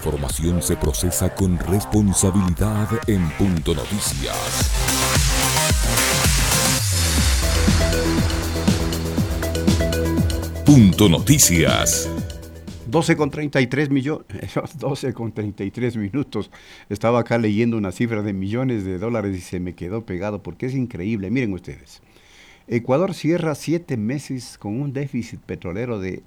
información se procesa con responsabilidad en Punto Noticias. Punto Noticias. 12:33 minutos. Estaba acá leyendo una cifra de millones de dólares y se me quedó pegado porque es increíble. Miren ustedes. Ecuador cierra 7 meses con un déficit petrolero de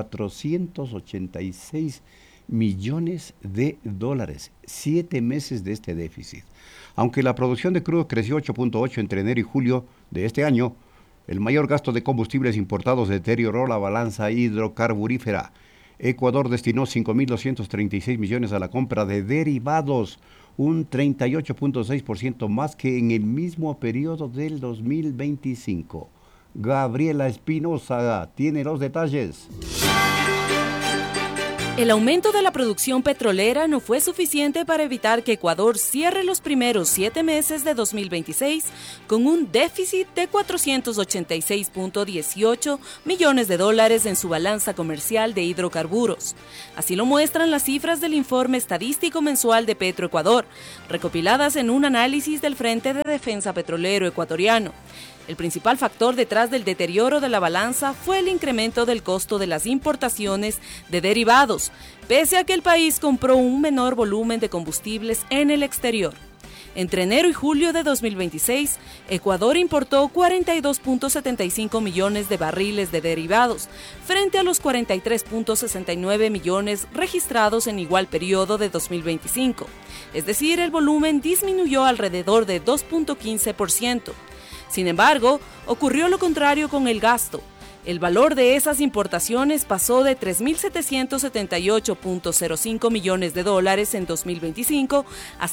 486 millones de dólares. 7 meses de este déficit. Aunque la producción de crudo creció 8.8 entre enero y julio de este año, el mayor gasto de combustibles importados deterioró la balanza hidrocarburífera. Ecuador destinó 5.236 millones a la compra de derivados, un 38.6% más que en el mismo periodo del 2025. Gabriela Espinosa tiene los detalles. El aumento de la producción petrolera no fue suficiente para evitar que Ecuador cierre los primeros 7 meses de 2026 con un déficit de 486.18 millones de dólares en su balanza comercial de hidrocarburos. Así lo muestran las cifras del informe estadístico mensual de Petroecuador, recopiladas en un análisis del Frente de Defensa Petrolero Ecuatoriano. El principal factor detrás del deterioro de la balanza fue el incremento del costo de las importaciones de derivados, pese a que el país compró un menor volumen de combustibles en el exterior. Entre enero y julio de 2026, Ecuador importó 42.75 millones de barriles de derivados, frente a los 43.69 millones registrados en igual periodo de 2025. Es decir, el volumen disminuyó alrededor de 2.15%. Sin embargo, ocurrió lo contrario con el gasto. El valor de esas importaciones pasó de 3.778.05 millones de dólares en 2025 a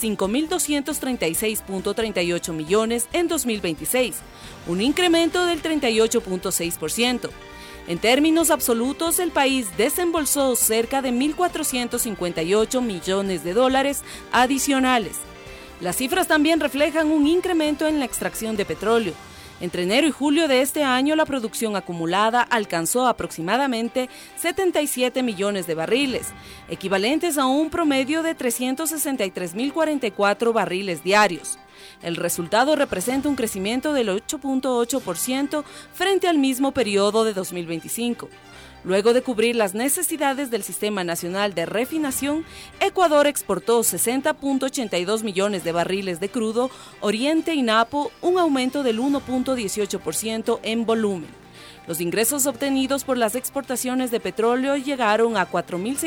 5.236.38 millones en 2026, un incremento del 38.6%. En términos absolutos, el país desembolsó cerca de 1.458 millones de dólares adicionales. Las cifras también reflejan un incremento en la extracción de petróleo. Entre enero y julio de este año, la producción acumulada alcanzó aproximadamente 77 millones de barriles, equivalentes a un promedio de 363.044 barriles diarios. El resultado representa un crecimiento del 8.8% frente al mismo periodo de 2025. Luego de cubrir las necesidades del Sistema Nacional de Refinación, Ecuador exportó 60.82 millones de barriles de crudo Oriente y Napo, un aumento del 1.18% en volumen. Los ingresos obtenidos por las exportaciones de petróleo llegaron a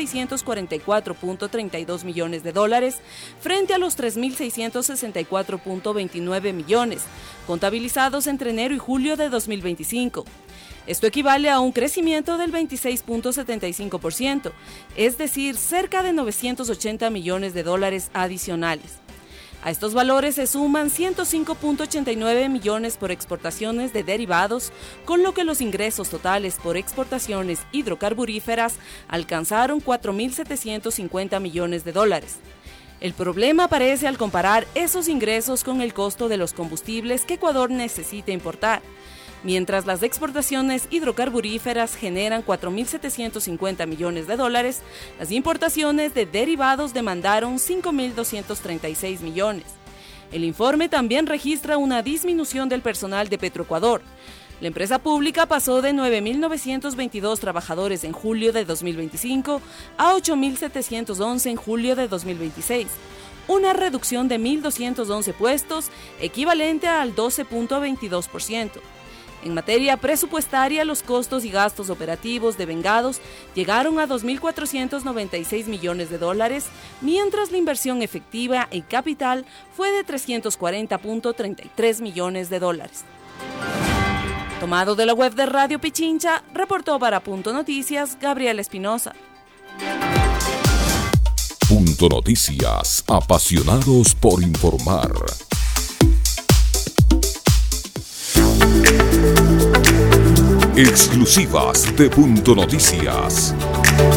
4.644.32 millones de dólares frente a los 3.664.29 millones, contabilizados entre enero y julio de 2025. Esto equivale a un crecimiento del 26.75%, es decir, cerca de 980 millones de dólares adicionales. A estos valores se suman 105.89 millones por exportaciones de derivados, con lo que los ingresos totales por exportaciones hidrocarburíferas alcanzaron 4.750 millones de dólares. El problema aparece al comparar esos ingresos con el costo de los combustibles que Ecuador necesita importar. Mientras las exportaciones hidrocarburíferas generan 4.750 millones de dólares, las importaciones de derivados demandaron 5.236 millones. El informe también registra una disminución del personal de Petroecuador. La empresa pública pasó de 9.922 trabajadores en julio de 2025 a 8.711 en julio de 2026, una reducción de 1.211 puestos, equivalente al 12.22%. En materia presupuestaria, los costos y gastos operativos devengados llegaron a 2.496 millones de dólares, mientras la inversión efectiva en capital fue de 340.33 millones de dólares. Tomado de la web de Radio Pichincha, reportó para Punto Noticias Gabriela Espinosa. Punto Noticias, apasionados por informar. Exclusivas de Punto Noticias.